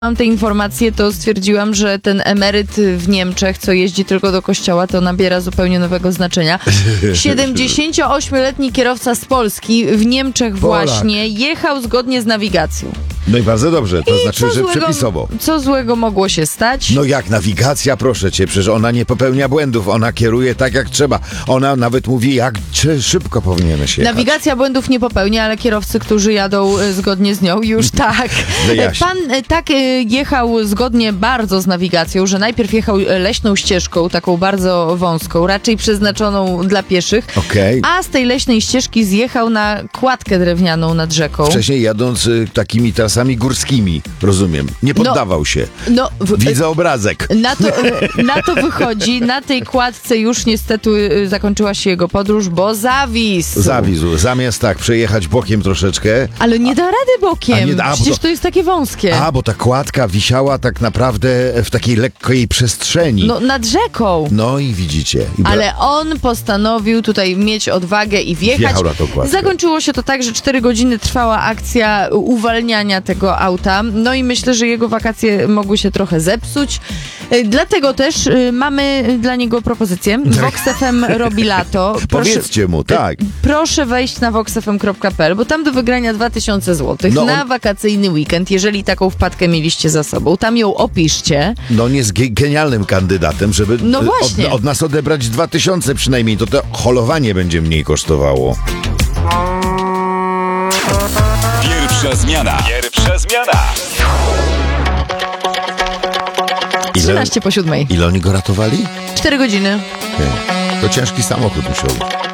Mam te informacje, to stwierdziłam, że ten emeryt w Niemczech, co jeździ tylko do kościoła, to nabiera zupełnie nowego znaczenia. 78-letni kierowca z Polski w Niemczech właśnie jechał zgodnie z nawigacją. No i bardzo dobrze, to znaczy, że złego, przepisowo. Co złego mogło się stać? No jak nawigacja, proszę cię, przecież ona nie popełnia błędów, ona kieruje tak jak trzeba. Ona nawet mówi, jak szybko powinieneś jechać. Nawigacja błędów nie popełnia, ale kierowcy, którzy jadą zgodnie z nią, już tak. Pan tak jechał zgodnie bardzo z nawigacją, że najpierw jechał leśną ścieżką, taką bardzo wąską, raczej przeznaczoną dla pieszych, a z tej leśnej ścieżki zjechał na kładkę drewnianą nad rzeką. Wcześniej jadąc takimi trasami górskimi, rozumiem, nie poddawał się. Widzę obrazek. Na to wychodzi, na tej kładce już niestety zakończyła się jego podróż, bo zawisł. Zamiast tak przejechać bokiem troszeczkę. Ale nie da rady bokiem, przecież to jest takie wąskie. Bo ta kładka wisiała tak naprawdę w takiej lekkiej przestrzeni. No nad rzeką. No i widzicie. Ale on postanowił tutaj mieć odwagę i wjechać. Wjechał na tą kładkę. Zakończyło się to tak, że 4 godziny trwała akcja uwalniania tego auta. No i myślę, że jego wakacje mogły się trochę zepsuć. Dlatego też mamy dla niego propozycję. Vox FM robi lato. Powiedzcie mu, tak. Proszę wejść na voxfm.pl, bo tam do wygrania 2000 zł na wakacyjny weekend, jeżeli taką wpadkę mieliście za sobą. Tam ją opiszcie. No on jest genialnym kandydatem, żeby od nas odebrać 2000 przynajmniej. To holowanie będzie mniej kosztowało. Pierwsza zmiana. 13 po 7. Ile oni go ratowali? 4 godziny. To ciężki samochód musiał być.